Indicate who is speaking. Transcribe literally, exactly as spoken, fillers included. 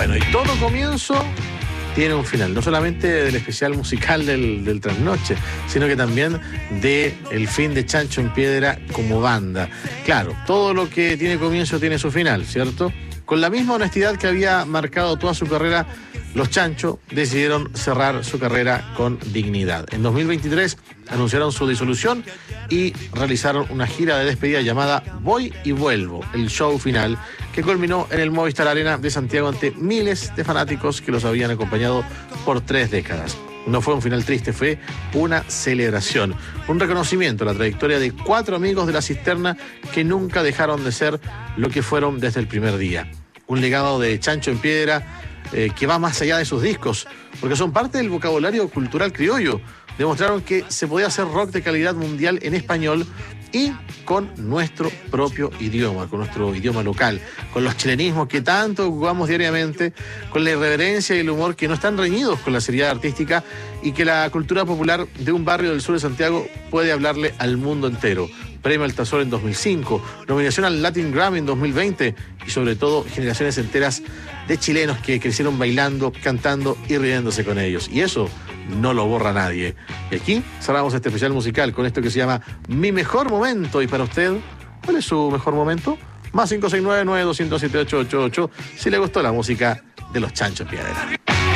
Speaker 1: Bueno, y todo comienzo tiene un final, no solamente del especial musical del, del Trasnoche, sino que también del fin de Chancho en Piedra como banda. Claro, todo lo que tiene comienzo tiene su final, ¿cierto? Con la misma honestidad que había marcado toda su carrera, los Chancho decidieron cerrar su carrera con dignidad. En dos mil veintitrés anunciaron su disolución y realizaron una gira de despedida llamada Voy y Vuelvo, el show final, que culminó en el Movistar Arena de Santiago ante miles de fanáticos que los habían acompañado por tres décadas. No fue un final triste, fue una celebración, un reconocimiento a la trayectoria de cuatro amigos de la cisterna que nunca dejaron de ser lo que fueron desde el primer día. Un legado de Chancho en Piedra eh, que va más allá de sus discos, porque son parte del vocabulario cultural criollo. Demostraron que se podía hacer rock de calidad mundial en español y con nuestro propio idioma, con nuestro idioma local, con los chilenismos que tanto ocupamos diariamente, con la irreverencia y el humor que no están reñidos con la seriedad artística y que la cultura popular de un barrio del sur de Santiago puede hablarle al mundo entero. Premio Altazor en dos mil cinco, nominación al Latin Grammy en dos mil veinte y sobre todo generaciones enteras de chilenos que crecieron bailando, cantando y riéndose con ellos. Y eso no lo borra nadie. Y aquí cerramos este especial musical con esto que se llama Mi Mejor Momento. Y para usted, ¿cuál es su mejor momento? Más cinco seis nueve, nueve dos cero siete, ocho ocho ocho si le gustó la música de los Chancho en Piedra.